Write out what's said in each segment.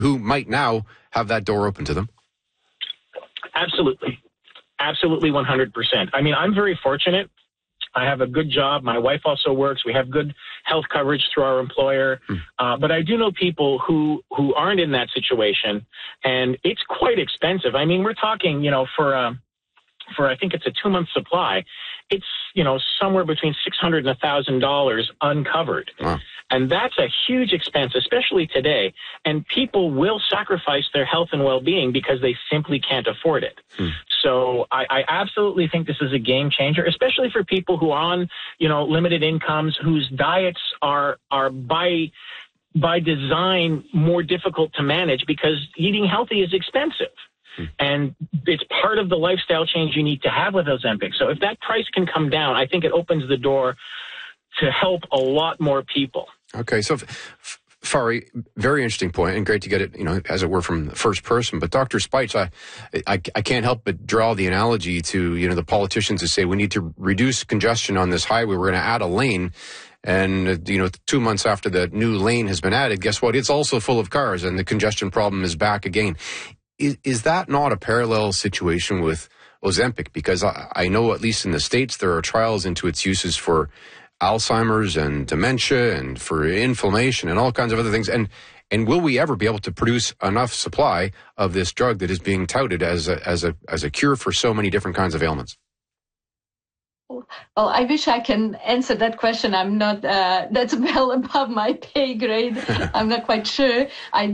who might now have that door open to them? Absolutely. Absolutely 100%. I mean, I'm very fortunate. I have a good job. My wife also works. We have good health coverage through our employer. But I do know people who aren't in that situation, and it's quite expensive. I mean, we're talking, for I think it's a 2-month supply, it's, somewhere between $600 and $1,000 uncovered. Wow. And that's a huge expense, especially today. And people will sacrifice their health and well-being because they simply can't afford it. So I absolutely think this is a game changer, especially for people who are on, limited incomes, whose diets are by design more difficult to manage because eating healthy is expensive. And it's part of the lifestyle change you need to have with Ozempic. So if that price can come down, I think it opens the door to help a lot more people. Okay, so Fari, very interesting point, and great to get it, as it were, from the first person. But Dr. Spites, I can't help but draw the analogy to, the politicians who say we need to reduce congestion on this highway. We're going to add a lane. And, 2 months after the new lane has been added, guess what? It's also full of cars, and the congestion problem is back again. Is that not a parallel situation with Ozempic? Because I know, at least in the States, there are trials into its uses for Alzheimer's and dementia and for inflammation and all kinds of other things. And will we ever be able to produce enough supply of this drug that is being touted as a cure for so many different kinds of ailments? Well, I wish I can answer that question. I'm not, that's well above my pay grade. I'm not quite sure.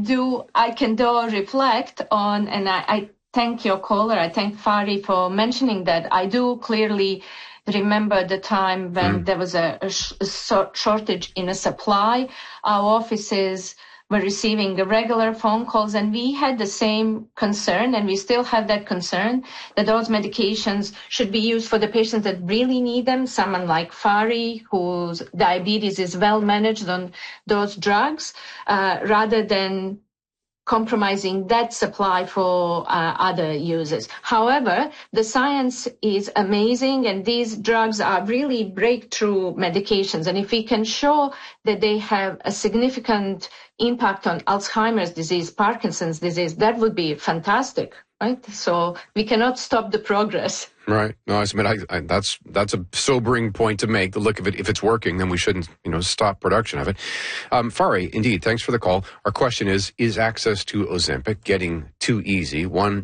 I can though reflect on, and I thank your caller. I thank Fari for mentioning that. I do clearly remember the time when there was a shortage in a supply. Our offices were receiving the regular phone calls, and we had the same concern, and we still have that concern, that those medications should be used for the patients that really need them, someone like Fari, whose diabetes is well managed on those drugs, rather than compromising that supply for other users. However, the science is amazing, and these drugs are really breakthrough medications. And if we can show that they have a significant impact on Alzheimer's disease, Parkinson's disease, that would be fantastic, right? So we cannot stop the progress. Right. No, that's a sobering point to make. The look of it, if it's working, then we shouldn't, stop production of it. Fari, indeed, thanks for the call. Our question is access to Ozempic getting too easy?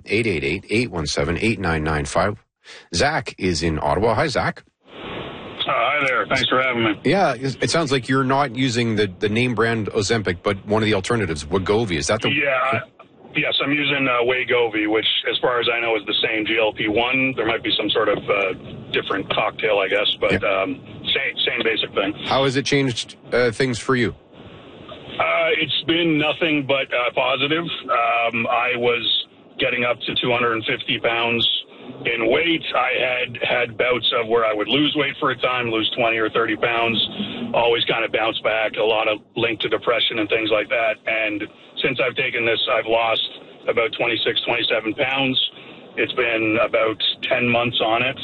1-888-817-8995. Zach is in Ottawa. Hi, Zach. Hi there. Thanks for having me. Yeah, it sounds like you're not using the name brand Ozempic, but one of the alternatives, Wegovy. Is that the... Yeah. Yes, I'm using Wegovy, which, as far as I know, is the same GLP-1. There might be some sort of different cocktail, I guess, but same basic thing. How has it changed things for you? It's been nothing but positive. I was getting up to 250 pounds in weight. I had bouts of where I would lose weight for a time, lose 20 or 30 pounds, always kind of bounce back, a lot of linked to depression and things like that. And since I've taken this, I've lost about 26, 27 pounds. It's been about 10 months on it.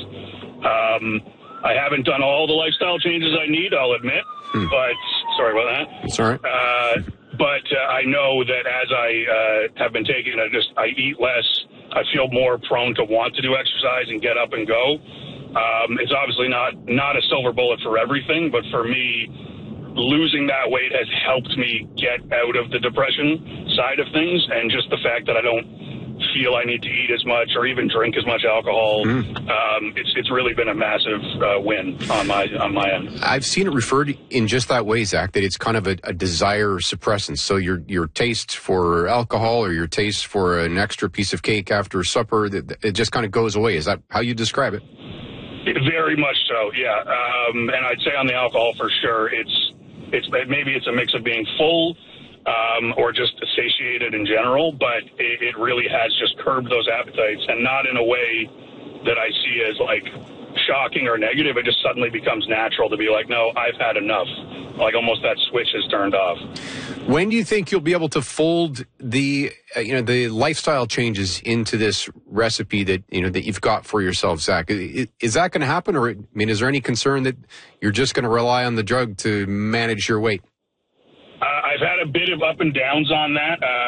I haven't done all the lifestyle changes I need, I'll admit, but sorry about that. It's all right. But I know that as I have been taking it, I eat less. I feel more prone to want to do exercise and get up and go. It's obviously not a silver bullet for everything, but for me, losing that weight has helped me get out of the depression side of things, and just the fact that I don't feel I need to eat as much or even drink as much alcohol. It's really been a massive win on my end. I've seen it referred in just that way, Zach, that it's kind of a desire suppressant. So your taste for alcohol or your taste for an extra piece of cake after supper, it just kind of goes away. Is that how you describe it? Very much so, yeah. And I'd say on the alcohol for sure, maybe it's a mix of being full or just satiated in general, but it really has just curbed those appetites, and not in a way that I see as like shocking or negative. It just suddenly becomes natural to be like, no, I've had enough. Like almost that switch is turned off. When do you think you'll be able to fold the lifestyle changes into this recipe that you've got for yourself, Zach? Is that going to happen, or is there any concern that you're just going to rely on the drug to manage your weight? I've had a bit of up and downs on that.